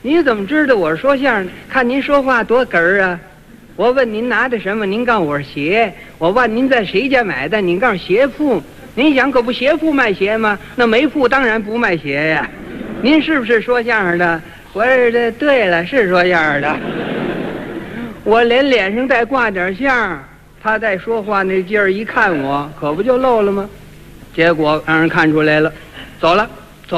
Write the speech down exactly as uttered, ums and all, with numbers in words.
你怎么知道我是说相声？看您说话多哏儿啊！我问您拿的什么，您告诉我是鞋。我问您在谁家买的，您告诉鞋铺。您想可不鞋铺卖鞋吗？那没铺当然不卖鞋呀。您是不是说相声的？我说这对了，是说相声的。我连脸上带挂点相，他在说话那劲儿一看我，可不就漏了吗？结果让人看出来了，走了。